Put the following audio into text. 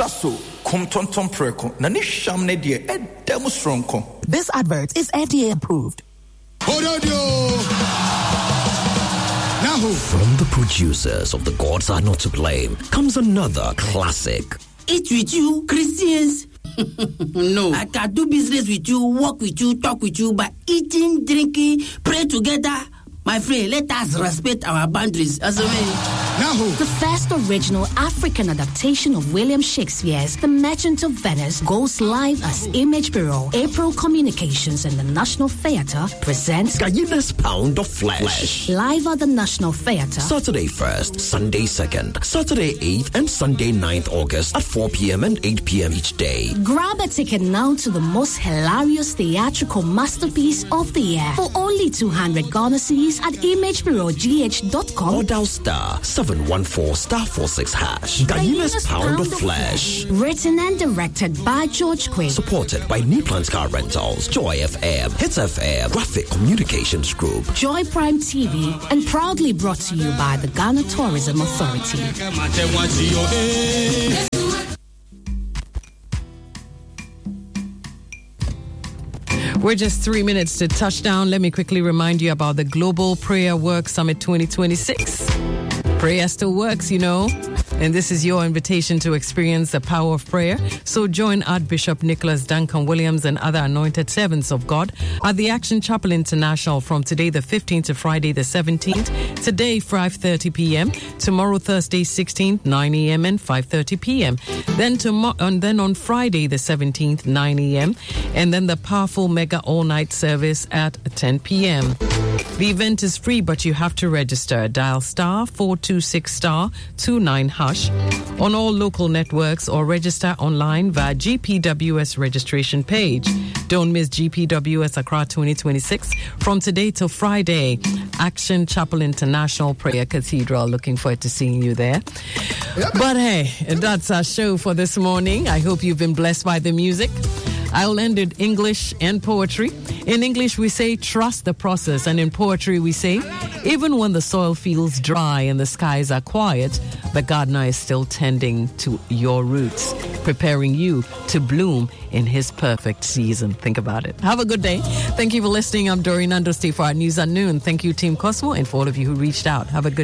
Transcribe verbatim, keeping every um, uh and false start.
shaso kom tonton preko na ni sham ne de edem stronko. This advert is F D A approved. From the producers of The Gods Are Not to Blame comes another classic. Eat with you, Christians. No, I can do business with you, work with you, talk with you, but eating, drinking, pray together. My friend, let us respect our boundaries. As a way. The first original African adaptation of William Shakespeare's The Merchant of Venice goes live as Image Bureau. April Communications and the National Theatre presents Gallina's Pound of Flesh. Live at the National Theatre. Saturday first, Sunday second, Saturday eighth, and Sunday ninth August at four p.m. and eight p.m. each day. Grab a ticket now to the most hilarious theatrical masterpiece of the year for only two hundred Ghana cedis at image bureau g h dot com or dial star seven one four star four six hash. Gallina's Pound of Flesh. Written and directed by George Quinn. Supported by Newplant Car Rentals, Joy F M, Hits F M, Graphic Communications Group, Joy Prime T V, and proudly brought to you by the Ghana Tourism Authority. We're just three minutes to touchdown. Let me quickly remind you about the Global Prayer Work Summit twenty twenty-six. Prayer still works, you know. And this is your invitation to experience the power of prayer. So join Archbishop Nicholas Duncan Williams and other anointed servants of God at the Action Chapel International from today the fifteenth to Friday the seventeenth. Today, five thirty p.m. Tomorrow, Thursday, sixteenth, nine a.m. and five thirty p.m. Then, tomorrow, and then on Friday the seventeenth, nine a.m. And then the powerful mega all-night service at ten p.m. The event is free, but you have to register. Dial star four two six star two nine hash on all local networks or register online via G P W S registration page. Don't miss G P W S Accra twenty twenty-six from today till Friday. Action Chapel International Prayer Cathedral. Looking forward to seeing you there. Yep. But hey, that's our show for this morning. I hope you've been blessed by the music. I'll end in English and poetry. In English, we say, trust the process. And in poetry, we say, even when the soil feels dry and the skies are quiet, the gardener is still tending to your roots, preparing you to bloom in his perfect season. Think about it. Have a good day. Thank you for listening. I'm Doreen Nando. Stay for our news at noon. Thank you, Team Cosmo, and for all of you who reached out. Have a good